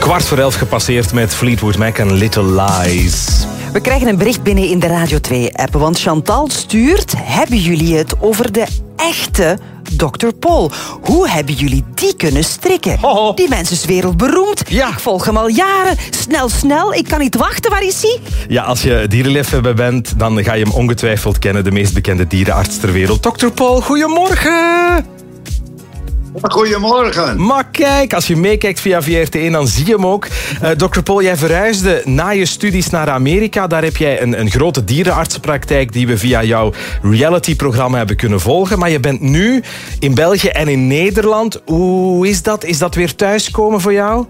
11:15 gepasseerd met Fleetwood Mac en Little Lies. We krijgen een bericht binnen in de Radio 2-app, want Chantal stuurt: hebben jullie het over de echte Dr. Paul? Hoe hebben jullie die kunnen strikken? Oh. Die mens is wereldberoemd. Ja. Ik volg hem al jaren. Snel, ik kan niet wachten. Waar is hij? Ja, als je dierenliefhebber bent, dan ga je hem ongetwijfeld kennen. De meest bekende dierenarts ter wereld. Dr. Paul, goedemorgen! Goedemorgen. Maar kijk, als je meekijkt via VRT1, dan zie je hem ook. Dr. Paul, jij verhuisde na je studies naar Amerika. Daar heb jij een grote dierenartsenpraktijk die we via jouw reality-programma hebben kunnen volgen. Maar je bent nu in België en in Nederland. Hoe is dat? Is dat weer thuiskomen voor jou?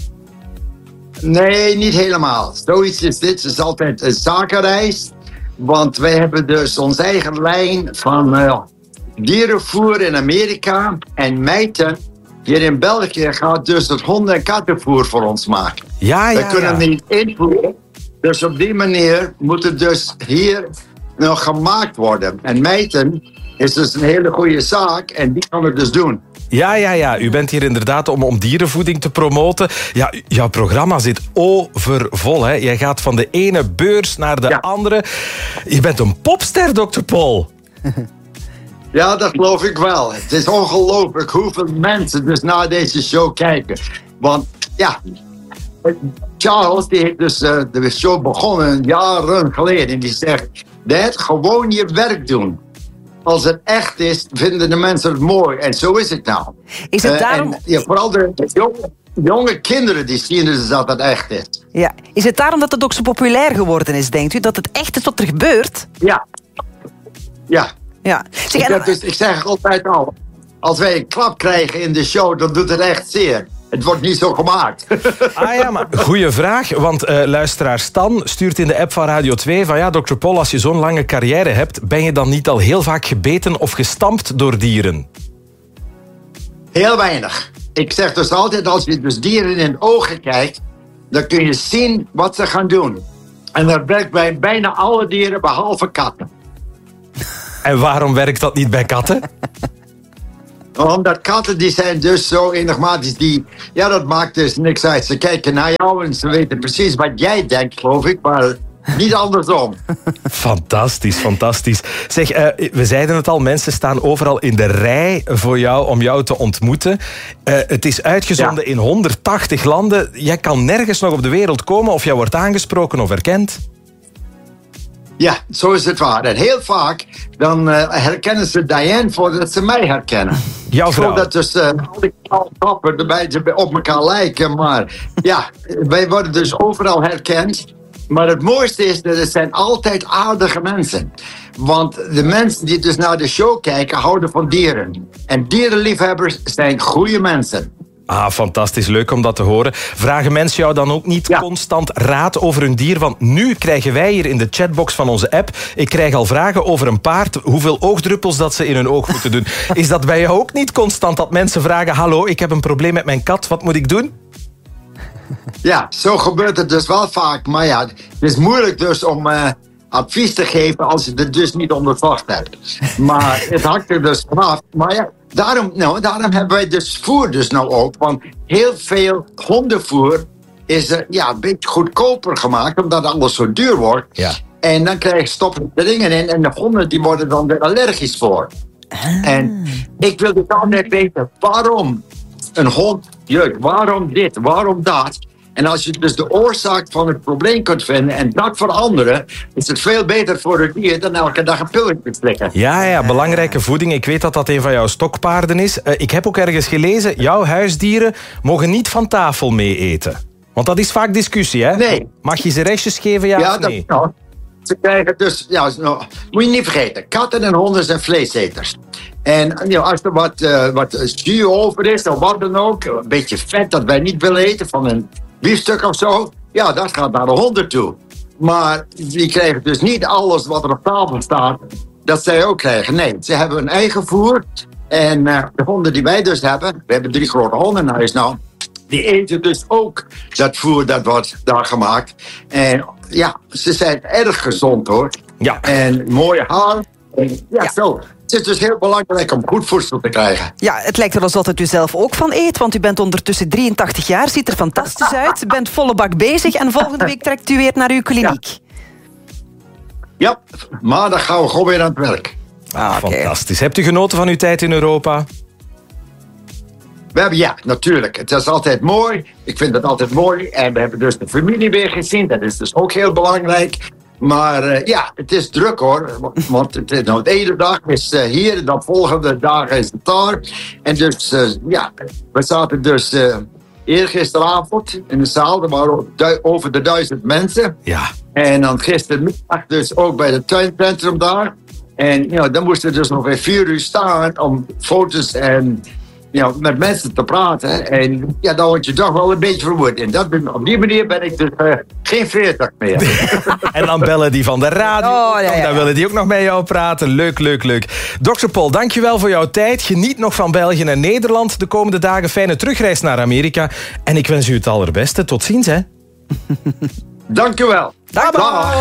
Nee, niet helemaal. Zoiets is dit. Het is altijd een zakenreis. Want wij hebben dus onze eigen lijn van dierenvoer in Amerika. En Mijten hier in België gaat dus het honden- en kattenvoer voor ons maken. We kunnen niet invoeren. Dus op die manier moet het dus hier nog gemaakt worden. En Mijten is dus een hele goede zaak en die kan het dus doen. Ja. U bent hier inderdaad om dierenvoeding te promoten. Ja, jouw programma zit overvol, hè. Jij gaat van de ene beurs naar de andere. Je bent een popster, Dr. Paul. Ja, dat geloof ik wel. Het is ongelooflijk hoeveel mensen dus naar deze show kijken. Want ja, Charles die heeft dus de show begonnen jaren geleden. En die zegt, Dad, gewoon je werk doen. Als het echt is, vinden de mensen het mooi. En zo is het nou. Is het daarom... vooral de jonge kinderen die zien dus dat het echt is. Ja. Is het daarom dat het ook zo populair geworden is, denkt u? Dat het echt is wat er gebeurt? Ja. Zeg, ik zeg altijd al, als wij een klap krijgen in de show, dan doet het echt zeer. Het wordt niet zo gemaakt. Maar goeie vraag, want luisteraar Stan stuurt in de app van Radio 2 van Dr. Paul, als je zo'n lange carrière hebt, ben je dan niet al heel vaak gebeten of gestampt door dieren? Heel weinig. Ik zeg dus altijd, als je dus dieren in de ogen kijkt, dan kun je zien wat ze gaan doen. En dat werkt bij bijna alle dieren, behalve katten. En waarom werkt dat niet bij katten? Omdat katten die zijn dus zo enigmatisch. Dat maakt dus niks uit. Ze kijken naar jou en ze weten precies wat jij denkt, geloof ik. Maar niet andersom. Fantastisch. Zeg, we zeiden het al, mensen staan overal in de rij voor jou om jou te ontmoeten. Het is uitgezonden in 180 landen. Jij kan nergens nog op de wereld komen of jij wordt aangesproken of erkend. Ja, zo is het waar. En heel vaak dan herkennen ze Diane voordat ze mij herkennen. Jouw vrouw. Zodat dus al die kappen erbij op elkaar lijken. Maar ja, wij worden dus overal herkend. Maar het mooiste is dat het zijn altijd aardige mensen. Want de mensen die dus naar de show kijken, houden van dieren. En dierenliefhebbers zijn goede mensen. Fantastisch. Leuk om dat te horen. Vragen mensen jou dan ook niet constant raad over hun dier? Want nu krijgen wij hier in de chatbox van onze app, ik krijg al vragen over een paard, hoeveel oogdruppels dat ze in hun oog moeten doen. Is dat bij jou ook niet constant dat mensen vragen, hallo, ik heb een probleem met mijn kat, wat moet ik doen? Ja, zo gebeurt het dus wel vaak. Maar ja, het is moeilijk dus om advies te geven als je het dus niet onderzocht hebt. Maar het hangt er dus vanaf. Maar ja, daarom hebben wij dus voer dus nou ook. Want heel veel hondenvoer is een beetje goedkoper gemaakt, omdat alles zo duur wordt. Ja. En dan stoppen de dingen in en de honden die worden dan weer allergisch voor. En ik wil dus altijd weten, waarom een hond jeukt? Waarom dit? Waarom dat? En als je dus de oorzaak van het probleem kunt vinden en dat veranderen, is het veel beter voor het dier dan elke dag een pilletje te slikken. Ja, belangrijke voeding. Ik weet dat dat een van jouw stokpaarden is. Ik heb ook ergens gelezen, jouw huisdieren mogen niet van tafel mee eten. Want dat is vaak discussie, hè? Nee. Mag je ze restjes geven, of nee? Ze krijgen dus, moet je niet vergeten, katten en honden zijn vleeseters. En als er wat zuur over is, of wat dan ook, een beetje vet dat wij niet willen eten van een biefstuk of zo, dat gaat naar de honden toe. Maar die krijgen dus niet alles wat er op tafel staat, dat zij ook krijgen. Nee, ze hebben hun eigen voer. En de honden die wij dus hebben, we hebben 3 grote honden in huis nou, die eten dus ook dat voer dat wordt daar gemaakt. En ja, ze zijn erg gezond hoor. Ja. En mooie haar. Zo. Het is dus heel belangrijk om goed voedsel te krijgen. Ja, het lijkt er alsof het u zelf ook van eet, want u bent ondertussen 83 jaar, ziet er fantastisch uit, bent volle bak bezig en volgende week trekt u weer naar uw kliniek. Ja, maandag gaan we gewoon weer aan het werk. Okay. Fantastisch. Hebt u genoten van uw tijd in Europa? We hebben, ja, natuurlijk. Het is altijd mooi. Ik vind het altijd mooi. En we hebben dus de familie weer gezien. Dat is dus ook heel belangrijk. Maar ja, het is druk hoor. Want de ene dag is hier en de volgende dagen is het daar. En dus, ja, we zaten dus eergisteravond in de zaal. Er waren over de 1000 mensen. Ja. En dan gistermiddag dus ook bij het tuincentrum daar. En ja, dan moesten we dus nog weer 4 uur staan om foto's en met mensen te praten. En ja, dan word je toch wel een beetje vermoeid. En op die manier ben ik dus geen 40 meer. En dan bellen die van de radio. Dan willen die ook nog met jou praten. Leuk. Dr. Paul, dankjewel voor jouw tijd. Geniet nog van België en Nederland de komende dagen. Fijne terugreis naar Amerika. En ik wens u het allerbeste. Tot ziens, hè. Dankjewel. Dag.